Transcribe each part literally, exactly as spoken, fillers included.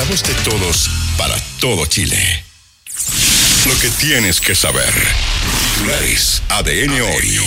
voz de todos para todo Chile. Lo que tienes que saber. Titulares A D N hoy.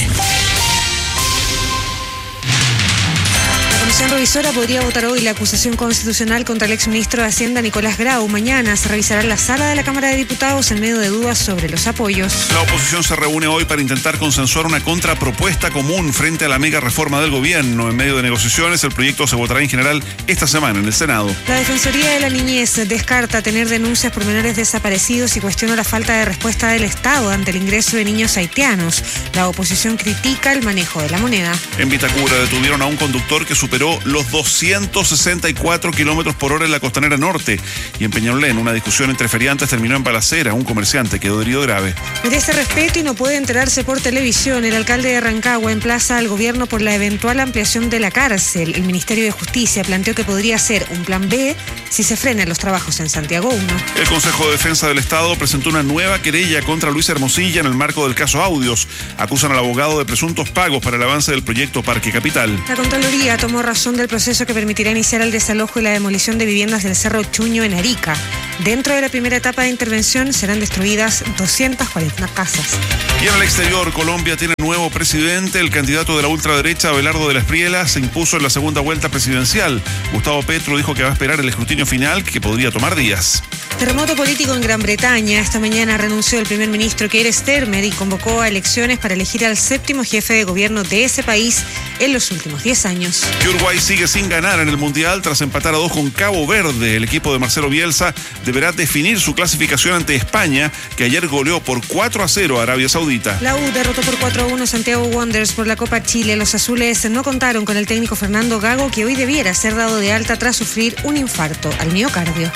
La Comisión Revisora podría votar hoy la acusación constitucional contra el exministro de Hacienda Nicolás Grau. Mañana se revisará en la sala de la Cámara de Diputados en medio de dudas sobre los apoyos. La oposición se reúne hoy para intentar consensuar una contrapropuesta común frente a la mega reforma del gobierno. En medio de negociaciones, el proyecto se votará en general esta semana en el Senado. La Defensoría de la Niñez descarta tener denuncias por menores desaparecidos y cuestiona la falta de respuesta del Estado ante el ingreso de niños haitianos. La oposición critica el manejo de la moneda. En Vitacura detuvieron a un conductor que superó los doscientos sesenta y cuatro kilómetros por hora en la Costanera Norte. Y en Peñalolén, una discusión entre feriantes terminó en balacera. Un comerciante quedó herido grave. Merece respeto y no puede enterarse por televisión. El alcalde de Rancagua emplaza al gobierno por la eventual ampliación de la cárcel. El Ministerio de Justicia planteó que podría ser un plan B si se frenan los trabajos en Santiago uno. El Consejo de Defensa del Estado presentó una nueva querella contra Luis Hermosilla en el marco del caso Audios. Acusan al abogado de presuntos pagos para el avance del proyecto Parque Capital. La Contraloría tomó razón del proceso que permitirá iniciar el desalojo y la demolición de viviendas del Cerro Chuño en Arica. Dentro de la primera etapa de intervención serán destruidas doscientas cuarenta casas. Y en el exterior, Colombia tiene nuevo presidente. El candidato de la ultraderecha, Abelardo de la Espriella, se impuso en la segunda vuelta presidencial. Gustavo Petro dijo que va a esperar el escrutinio final, que podría tomar días. Terremoto político en Gran Bretaña. Esta mañana renunció el primer ministro Keir Starmer y convocó a elecciones para elegir al séptimo jefe de gobierno de ese país en los últimos diez años. Y Uruguay sigue sin ganar en el Mundial tras empatar a dos con Cabo Verde. El equipo de Marcelo Bielsa deberá definir su clasificación ante España, que ayer goleó por cuatro a cero a Arabia Saudita. La U derrotó por cuatro a uno Santiago Wanderers por la Copa Chile. Los azules no contaron con el técnico Fernando Gago, que hoy debiera ser dado de alta tras sufrir un infarto al miocardio.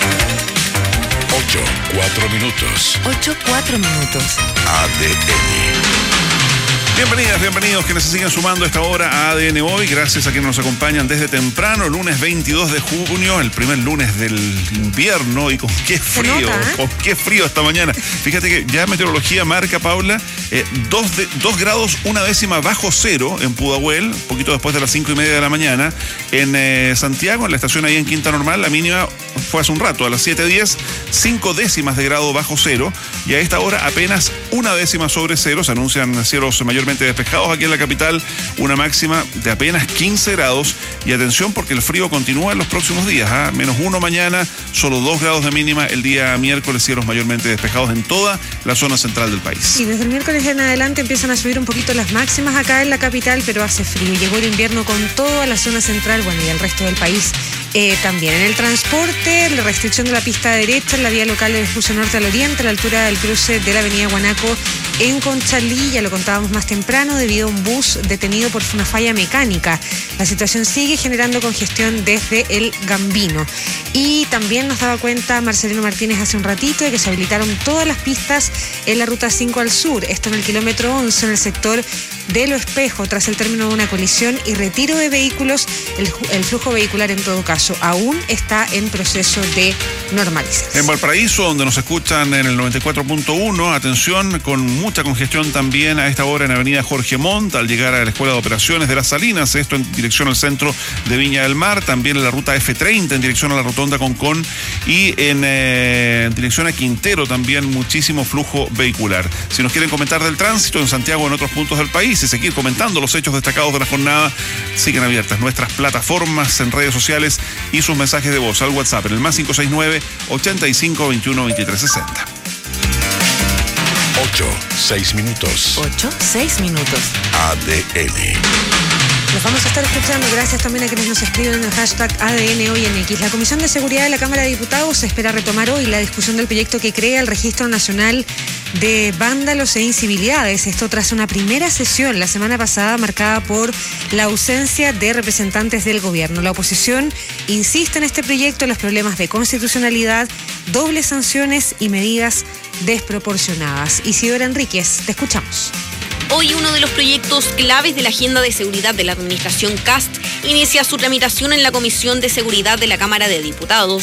Ocho, cuatro minutos. Ocho, cuatro minutos. A D N. Bienvenidas, bienvenidos quienes se siguen sumando a esta hora a A D N Hoy. Gracias a quienes nos acompañan desde temprano, lunes veintidós de junio, el primer lunes del invierno. Y con qué frío, nota, ¿eh? con qué frío esta mañana. Fíjate que ya meteorología marca, Paula, eh, dos, de, dos grados una décima bajo cero en Pudahuel, un poquito después de las cinco y media de la mañana. En eh, Santiago, en la estación ahí en Quinta Normal, la mínima fue hace un rato, a las siete diez, cinco décimas de grado bajo cero. Y a esta hora apenas una décima sobre cero. Se anuncian cielos mayormente despejados aquí en la capital, una máxima de apenas quince grados. Y atención, porque el frío continúa en los próximos días, ¿eh? Menos uno mañana, solo dos grados de mínima el día miércoles, cielos mayormente despejados en toda la zona central del país. Y desde el miércoles en adelante empiezan a subir un poquito las máximas acá en la capital, pero hace frío. Llegó el invierno con toda la zona central, bueno, y el resto del país eh, también. En el transporte, la restricción de la pista derecha en la vía local de Vespucio Norte al Oriente, a la altura del cruce de la avenida Guanaco en Conchalí, ya lo contábamos más temprano, debido a un bus detenido por una falla mecánica. La situación sigue generando congestión desde el Gambino. Y también nos daba cuenta Marcelino Martínez hace un ratito de que se habilitaron todas las pistas en la ruta cinco al sur. Esto en el kilómetro once, en el sector de Lo Espejo, tras el término de una colisión y retiro de vehículos. El, el flujo vehicular, en todo caso, aún está en proceso de normalización. En Valparaíso, donde nos escuchan en el noventa y cuatro punto uno, atención, con mucha congestión también a esta hora en avenida Jorge Montt, al llegar a la Escuela de Operaciones de Las Salinas, esto en dirección al centro de Viña del Mar, también en la ruta F treinta en dirección a la Rotonda Concón y en, eh, en dirección a Quintero también muchísimo flujo vehicular. Si nos quieren comentar del tránsito en Santiago o en otros puntos del país y seguir comentando los hechos destacados de la jornada, siguen abiertas nuestras plataformas en redes sociales y sus mensajes de voz al WhatsApp en el más cinco seis nueve, ochenta y cinco, veintiuno, veintitrés, sesenta. Ocho, seis minutos. Ocho, seis minutos. A D N. Los vamos a estar escuchando, gracias también a quienes nos escriben en el hashtag A D N Hoy en X. La Comisión de Seguridad de la Cámara de Diputados espera retomar hoy la discusión del proyecto que crea el Registro Nacional de Vándalos e Incivilidades. Esto tras una primera sesión la semana pasada marcada por la ausencia de representantes del gobierno. La oposición insiste en este proyecto en los problemas de constitucionalidad, dobles sanciones y medidas desproporcionadas. Isidora Enríquez, te escuchamos. Hoy uno de los proyectos claves de la agenda de seguridad de la administración C A S T inicia su tramitación en la Comisión de Seguridad de la Cámara de Diputados.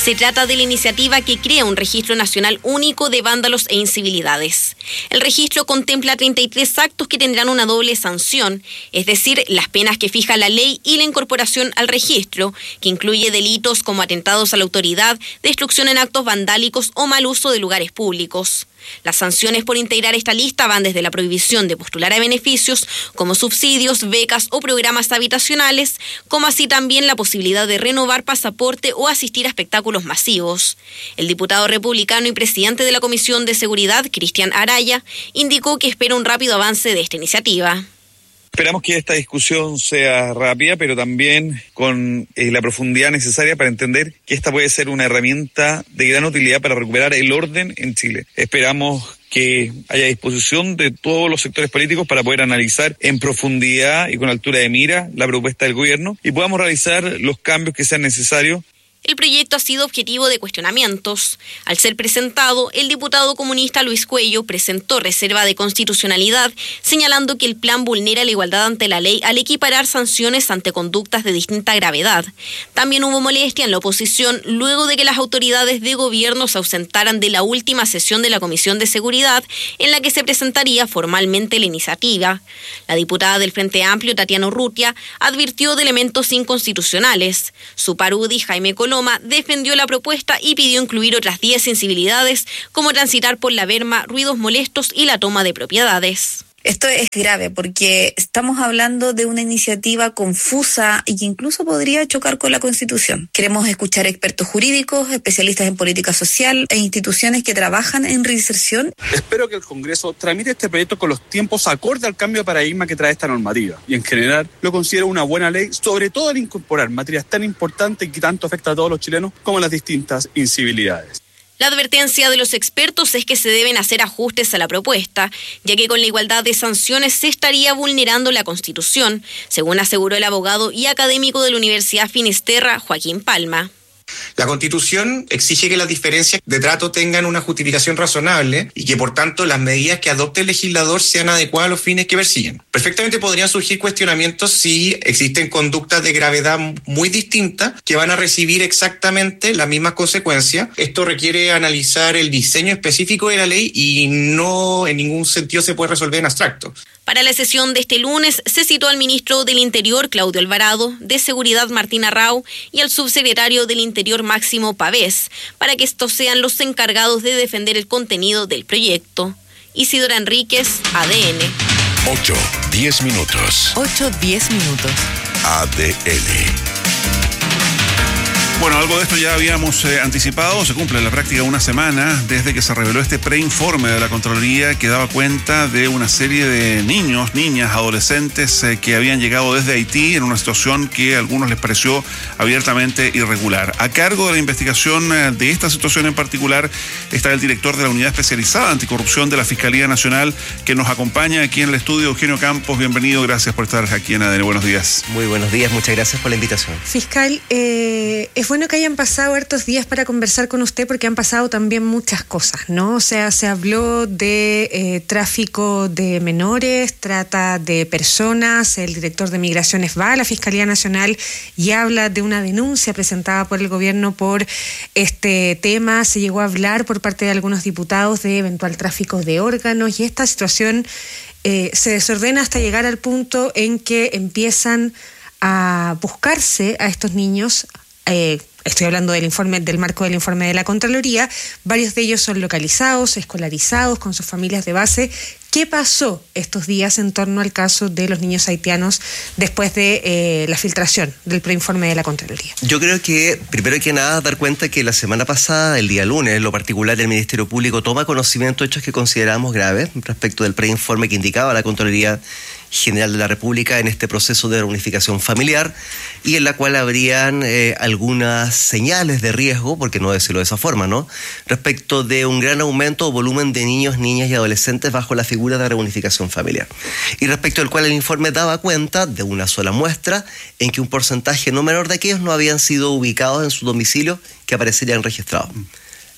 Se trata de la iniciativa que crea un registro nacional único de vándalos e incivilidades. El registro contempla treinta y tres actos que tendrán una doble sanción, es decir, las penas que fija la ley y la incorporación al registro, que incluye delitos como atentados a la autoridad, destrucción en actos vandálicos o mal uso de lugares públicos. Las sanciones por integrar esta lista van desde la prohibición de postular a beneficios como subsidios, becas o programas habitacionales, como así también la posibilidad de renovar pasaporte o asistir a espectáculos masivos. El diputado republicano y presidente de la Comisión de Seguridad, Cristian Araya, indicó que espera un rápido avance de esta iniciativa. Esperamos que esta discusión sea rápida, pero también con eh, la profundidad necesaria para entender que esta puede ser una herramienta de gran utilidad para recuperar el orden en Chile. Esperamos que haya disposición de todos los sectores políticos para poder analizar en profundidad y con altura de mira la propuesta del gobierno y podamos realizar los cambios que sean necesarios. El proyecto ha sido objetivo de cuestionamientos. Al ser presentado, el diputado comunista Luis Cuello presentó reserva de constitucionalidad, señalando que el plan vulnera la igualdad ante la ley al equiparar sanciones ante conductas de distinta gravedad. También hubo molestia en la oposición luego de que las autoridades de gobierno se ausentaran de la última sesión de la Comisión de Seguridad, en la que se presentaría formalmente la iniciativa. La diputada del Frente Amplio, Tatiana Urrutia, advirtió de elementos inconstitucionales. Su parudi, Jaime Colón, defendió la propuesta y pidió incluir otras diez incivilidades, como transitar por la berma, ruidos molestos y la toma de propiedades. Esto es grave porque estamos hablando de una iniciativa confusa y que incluso podría chocar con la Constitución. Queremos escuchar expertos jurídicos, especialistas en política social e instituciones que trabajan en reinserción. Espero que el Congreso tramite este proyecto con los tiempos acorde al cambio de paradigma que trae esta normativa. Y en general lo considero una buena ley, sobre todo al incorporar materias tan importantes y que tanto afectan a todos los chilenos como las distintas incivilidades. La advertencia de los expertos es que se deben hacer ajustes a la propuesta, ya que con la igualdad de sanciones se estaría vulnerando la Constitución, según aseguró el abogado y académico de la Universidad Finisterra, Joaquín Palma. La Constitución exige que las diferencias de trato tengan una justificación razonable y que, por tanto, las medidas que adopte el legislador sean adecuadas a los fines que persiguen. Perfectamente podrían surgir cuestionamientos si existen conductas de gravedad muy distintas que van a recibir exactamente las mismas consecuencias. Esto requiere analizar el diseño específico de la ley y no en ningún sentido se puede resolver en abstracto. Para la sesión de este lunes se citó al ministro del Interior, Claudio Alvarado, de Seguridad, Martín Arrau, y al subsecretario del Interior, Máximo Pavés, para que estos sean los encargados de defender el contenido del proyecto. Isidora Enríquez, A D N. ocho, diez minutos. ocho, diez minutos. A D N. Bueno, algo de esto ya habíamos eh, anticipado. Se cumple en la práctica una semana desde que se reveló este preinforme de la Contraloría que daba cuenta de una serie de niños, niñas, adolescentes eh, que habían llegado desde Haití en una situación que a algunos les pareció abiertamente irregular. A cargo de la investigación eh, de esta situación en particular está el director de la Unidad Especializada Anticorrupción de la Fiscalía Nacional, que nos acompaña aquí en el estudio, Eugenio Campos. Bienvenido, gracias por estar aquí en A D N. Buenos días. Muy buenos días, muchas gracias por la invitación. Fiscal, eh, es bueno que hayan pasado hartos días para conversar con usted porque han pasado también muchas cosas, ¿no? O sea, se habló de eh, tráfico de menores, trata de personas, el director de Migraciones va a la Fiscalía Nacional y habla de una denuncia presentada por el gobierno por este tema, se llegó a hablar por parte de algunos diputados de eventual tráfico de órganos y esta situación eh, se desordena hasta llegar al punto en que empiezan a buscarse a estos niños. Eh, estoy hablando del informe, del marco del informe de la Contraloría. Varios de ellos son localizados, escolarizados, con sus familias de base. ¿Qué pasó estos días en torno al caso de los niños haitianos después de eh, la filtración del preinforme de la Contraloría? Yo creo que, primero que nada, dar cuenta que la semana pasada, el día lunes, en lo particular, el Ministerio Público toma conocimiento de hechos que consideramos graves respecto del preinforme que indicaba la Contraloría General de la República en este proceso de reunificación familiar y en la cual habrían eh, algunas señales de riesgo, porque no decirlo de esa forma, ¿no?, respecto de un gran aumento o volumen de niños, niñas y adolescentes bajo la figura de reunificación familiar. Y respecto al cual el informe daba cuenta de una sola muestra en que un porcentaje no menor de aquellos no habían sido ubicados en su domicilio que aparecerían registrados.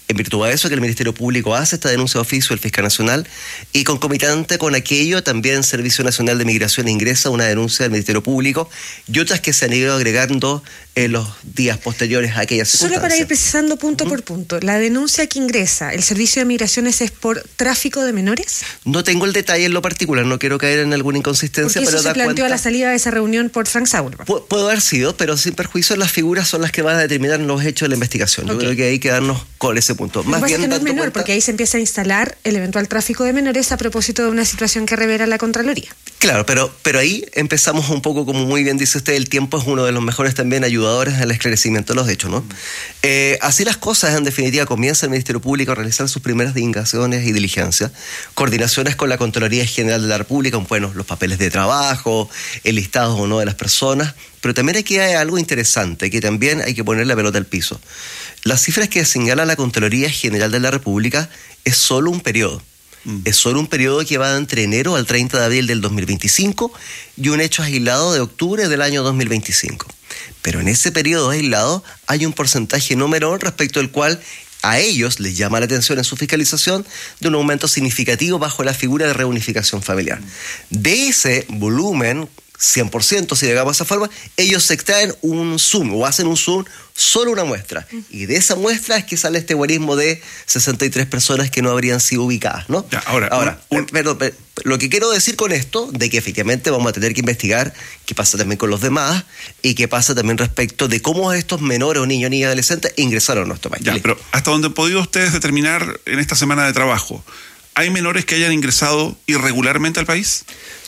En virtud de eso, que el Ministerio Público hace esta denuncia de oficio del Fiscal Nacional y concomitante con aquello, también el Servicio Nacional de Migración ingresa una denuncia del Ministerio Público y otras que se han ido agregando en los días posteriores a aquellas circunstancias. Solo para ir precisando punto uh-huh. por punto, ¿la denuncia que ingresa el Servicio de Migraciones es por tráfico de menores? No tengo el detalle en lo particular, no quiero caer en alguna inconsistencia. Porque pero eso se planteó cuenta... a la salida de esa reunión por Frank Sauer. Pu- puede haber sido, pero sin perjuicio las figuras son las que van a determinar los hechos de la investigación. Okay. Yo creo que hay que darnos con ese punto. Más bien que no es menor, cuenta... porque ahí se empieza a instalar el eventual tráfico de menores a propósito de una situación que revela la Contraloría. Claro, pero, pero ahí empezamos un poco, como muy bien dice usted, el tiempo es uno de los mejores también ayudadores al esclarecimiento de los hechos, ¿no? Mm. Eh, así las cosas, en definitiva, comienza el Ministerio Público a realizar sus primeras indagaciones y diligencias, coordinaciones con la Contraloría General de la República, bueno, los papeles de trabajo, el listado o no de las personas, pero también aquí hay algo interesante, que también hay que poner la pelota al piso. Las cifras que señala la Contraloría General de la República es solo un periodo. Mm. Es solo un periodo que va entre enero al treinta de abril del dos mil veinticinco y un hecho aislado de octubre del año dos mil veinticinco. Pero en ese periodo aislado hay un porcentaje no menor respecto al cual a ellos les llama la atención en su fiscalización de un aumento significativo bajo la figura de reunificación familiar. De ese volumen, cien por ciento, si llegamos a esa forma, ellos se extraen un zoom o hacen un zoom, solo una muestra. Y de esa muestra es que sale este guarismo de sesenta y tres personas que no habrían sido ubicadas, ¿no? Ya, ahora, ahora un, un... Pero, pero, lo que quiero decir con esto, de que efectivamente vamos a tener que investigar qué pasa también con los demás y qué pasa también respecto de cómo estos menores o niños, niñas, adolescentes ingresaron a nuestro país. Ya, pero hasta donde han podido ustedes determinar en esta semana de trabajo, ¿hay menores que hayan ingresado irregularmente al país?